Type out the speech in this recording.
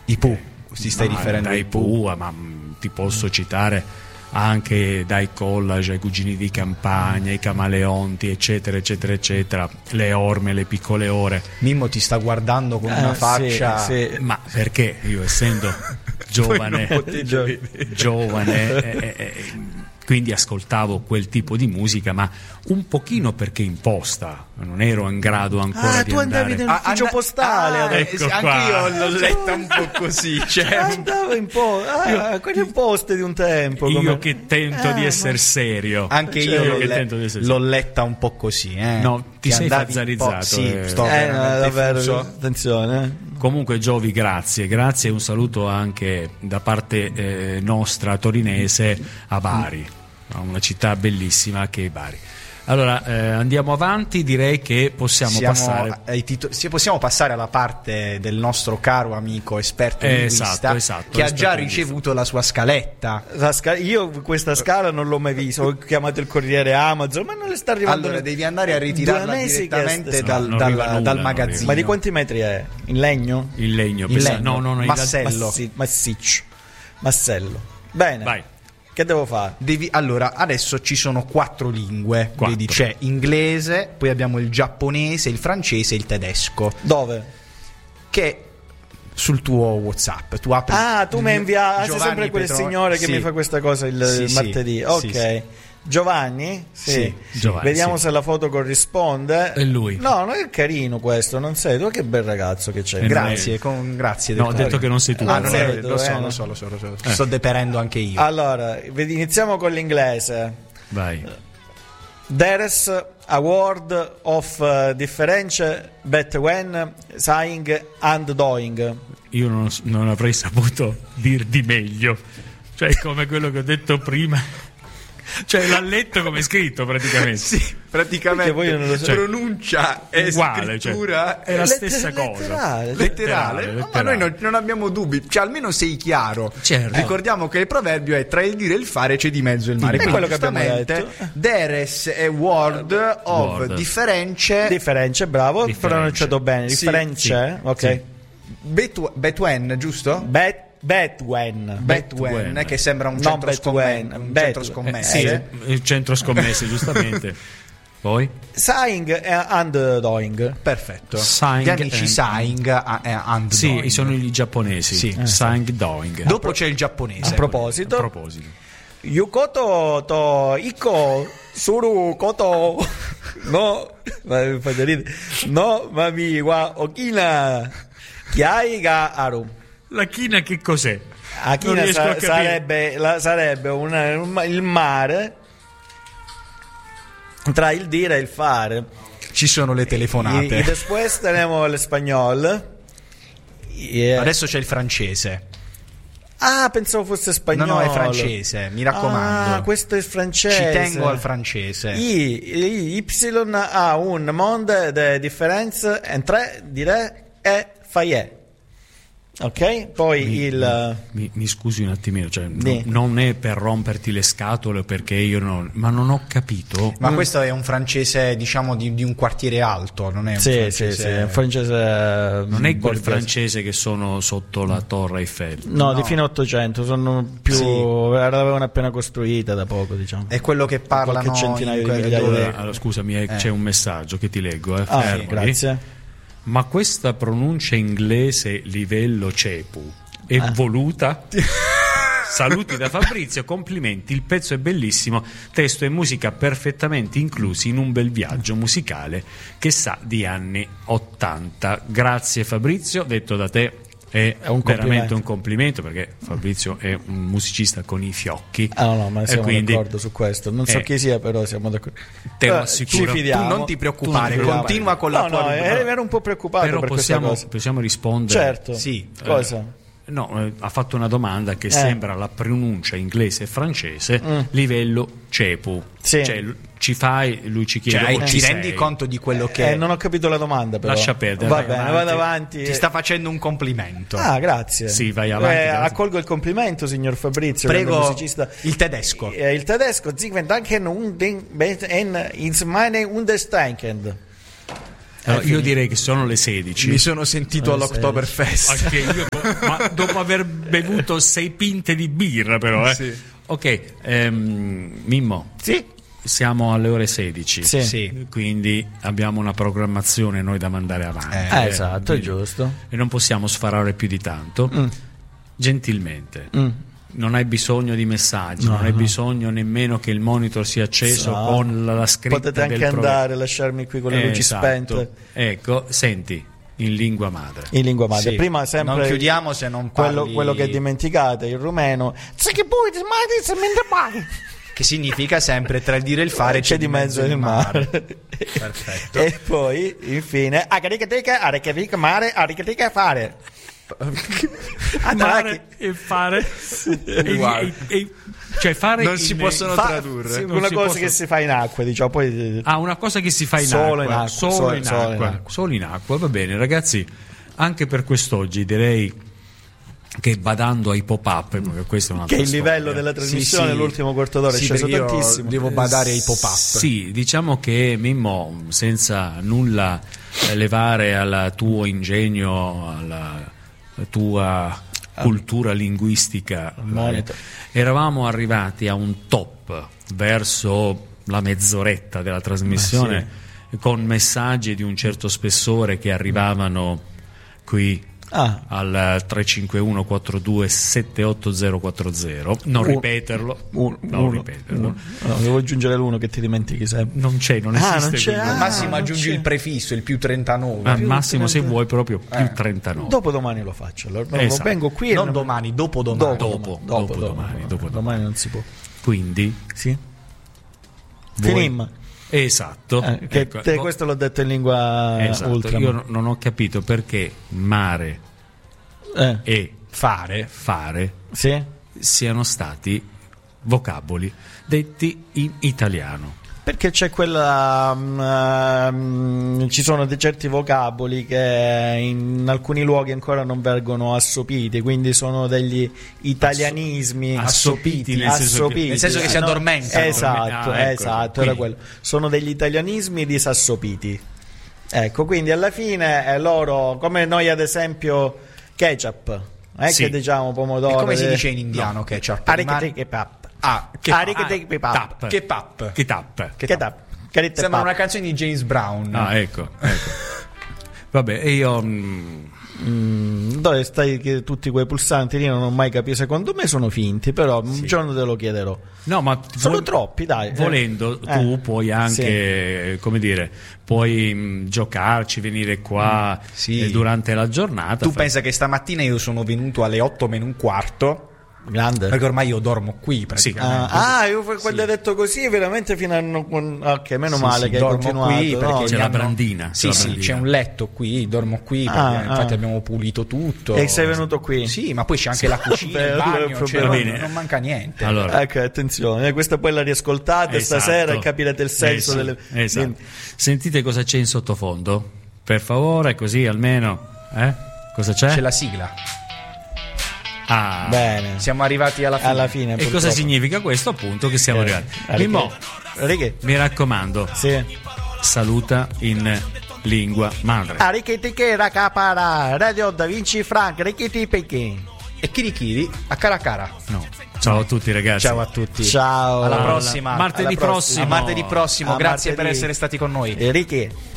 I Pooh, ti stai riferendo dai Pooh, ma ti posso citare anche dai Collage ai Cugini di Campagna, i Camaleonti, eccetera eccetera eccetera, le Orme, le Piccole Ore. Mimmo ti sta guardando con una faccia, sì. Ma perché io, essendo giovane quindi ascoltavo quel tipo di musica, ma un pochino perché imposta, non ero in grado ancora di tu andare. andavi nell'ufficio postale, ecco anche qua. io l'ho letta un po' così, cioè andavo in quelle poste di un tempo, io che tento di essere serio, anche io l'ho letta un po' così, no, ti sei fazzarizzato, sì, sto davvero fuso. attenzione. Comunque Giovi, grazie e un saluto anche da parte nostra torinese a Bari, una città bellissima che è Bari. Allora andiamo avanti, direi che possiamo passare alla parte del nostro caro amico esperto linguista, che ha già ricevuto la sua scaletta. Io questa scala non l'ho mai vista, ho chiamato il corriere Amazon, ma non le sta arrivando. Allora devi andare a ritirarla direttamente dal magazzino. Ma di quanti metri è? In legno? In legno. No, Massello. Bene. Vai. Che devo fare? Allora, adesso ci sono 4 lingue. Vedi, c'è inglese, poi abbiamo il giapponese, il francese e il tedesco. Dove? Che sul tuo WhatsApp tu apri. Tu mi invia. Sei sempre quel signore che mi fa questa cosa il martedì. Ok. Sì. Giovanni? Sì. Giovanni, vediamo se la foto corrisponde. È lui. No, non è carino questo, non sei tu, che bel ragazzo che c'è. Grazie. No, ho detto che non sei tu. Lo so. Sto deperendo anche io. Allora, iniziamo con l'inglese. Vai. There's a word of difference between saying and doing. Io non avrei saputo dir di meglio. Cioè, come quello che ho detto prima. Cioè l'ha letto come scritto praticamente. Sì, praticamente voi non lo so. Pronuncia e uguale, scrittura è la stessa cosa. Letterale. Ma noi non abbiamo dubbi, cioè almeno sei chiaro. Certo. Ricordiamo che il proverbio è: tra il dire e il fare c'è di mezzo il mare. È quello che abbiamo detto. There's a word of difference, bravo, pronunciato bene. Difference, ok. Sì. Betwen, giusto? Betwen, che sembra un centro scommesse. Il centro scommesse, giustamente. Poi? Saying and doing. Perfetto. Gli amici saying and doing. Sì, sono i giapponesi. Sì. Saying, doing. Dopo c'è il giapponese. A proposito. Yukoto to Iko Suru Koto no mami wa Okina Kiai ga aru. La china che cos'è? La china sarebbe il mare tra il dire e il fare. Ci sono le telefonate. Y después tenemos el español. Adesso c'è il francese. Pensavo fosse spagnolo. No, è francese, mi raccomando. Questo è il francese. Ci tengo al francese. Y ha un monde de difference entre dire e faire. Ok, poi mi scusi un attimino, cioè, non è per romperti le scatole, perché io ma non ho capito. Ma questo è un francese, diciamo, di un quartiere alto, non è un francese. Sì, un francese. Non è quel francese che sono sotto la Torre Eiffel. No, di fine 800, sono più. L'avevano appena costruita da poco, diciamo. È quello che parlano. Qualche centinaio di migliaia. Allora, scusami, c'è un messaggio che ti leggo. Sì, grazie. Ma questa pronuncia inglese livello cepu è voluta? Saluti da Fabrizio, complimenti, il pezzo è bellissimo, testo e musica perfettamente inclusi in un bel viaggio musicale che sa di anni 80. Grazie Fabrizio, detto da te è veramente un complimento, perché Fabrizio è un musicista con i fiocchi. No, ma siamo d'accordo su questo. Non so chi sia, però siamo d'accordo. Te lo assicuro. Ci fidiamo. Tu non ti preoccupare, continua con la tua. Ero un po' preoccupato, però per questa cosa. Possiamo rispondere. Certo. Sì. Cosa? No, ha fatto una domanda che sembra la pronuncia inglese e francese livello cepu. Sì. Cioè, ci fai, lui ci chiede, ti rendi conto di quello che non ho capito la domanda, però. Lascia perdere. Va bene, vado avanti. Ti sta facendo un complimento. Grazie. Sì, vai avanti. Accolgo il complimento, signor Fabrizio. Prego, musicista. il tedesco. Il tedesco, Sie danken ins meine Understanken. Allora, io direi che sono le 16. Mi sono sentito all'Oktoberfest. Anche io, ma dopo aver bevuto 6 pinte di birra, però. Sì. Ok, Mimmo. Sì. Siamo alle ore 16. Sì. Quindi abbiamo una programmazione noi da mandare avanti. Esatto, è giusto. E non possiamo sfarare più di tanto. Gentilmente. Non hai bisogno di messaggi, non hai bisogno nemmeno che il monitor sia acceso con la scritta. Potete anche andare, lasciarmi qui con le luci spente. Ecco, senti, in lingua madre. In lingua madre. Sì. Prima sempre non chiudiamo se non parli... quello che dimenticate, il rumeno. Che significa sempre tra il dire e il fare c'è di mezzo il mare. Perfetto. E poi, infine, fare. Mare e fare. Cioè fare non si possono tradurre. Sì, una cosa che si fa in acqua, diciamo. Poi una cosa che si fa in solo acqua. Solo in acqua. Va bene, ragazzi. Anche per quest'oggi direi che badando ai pop-up, perché questo è un'altra che il livello storia. della trasmissione l'ultimo quarto d'ora è sceso tantissimo. Devo badare ai pop-up. Sì, diciamo che Mimmo, senza nulla levare al tuo ingegno, alla tua cultura linguistica, eravamo arrivati a un top verso la mezz'oretta della trasmissione, con messaggi di un certo spessore che arrivavano qui al 351 42 78040. Non ripeterlo. Devo aggiungere l'1 che ti dimentichi sempre. Non esiste. Non c'è. Al massimo aggiungi il prefisso, il più 39. Al massimo, se vuoi, proprio più 39. Dopodomani lo faccio. Allora, esatto. Vengo qui. Non domani, dopodomani. Dopodomani. Domani non si può. Quindi, sì. Finim. Esatto. Questo l'ho detto in lingua ultra. Io non ho capito perché mare e fare siano stati vocaboli detti in italiano. Perché c'è quella ci sono certi vocaboli che in alcuni luoghi ancora non vengono assopiti, quindi sono degli italianismi assopiti nel senso che si addormentano. Esatto, era quello. Sono degli italianismi disassopiti. Ecco, quindi alla fine loro, come noi ad esempio ketchup, che diciamo pomodoro. E come si dice in indiano ketchup? Sembra una canzone di James Brown. Ecco. Vabbè, e io dove stai che tutti quei pulsanti lì non ho mai capito, secondo me sono finti, però un giorno te lo chiederò. No, ma sono troppi, dai. Volendo tu puoi anche come dire, puoi giocarci, venire qua durante la giornata. Tu pensa che stamattina io sono venuto alle 8:15. Grande. Perché ormai io dormo qui praticamente. Io quando hai detto così veramente fino a ok, meno male che hai continuato qui perché c'è la brandina. C'è un letto qui, dormo qui perché infatti abbiamo pulito tutto. E sei venuto qui? Sì, ma poi c'è anche la cucina, il bagno, non manca niente. Allora, ecco, attenzione, questa poi la riascoltate stasera e capirete il senso delle. Esatto. Sentite cosa c'è in sottofondo? Per favore, così almeno, cosa c'è? C'è la sigla. Bene, siamo arrivati alla fine. E cosa significa questo? Appunto che siamo arrivati. Mimmo, mi raccomando, saluta in lingua madre. Radio Da Vinci Frank, e Kirikiri a cara cara. No. Ciao a tutti ragazzi. Ciao a tutti. Ciao. Alla prossima. Martedì prossimo. Grazie per essere stati con noi. Enrique.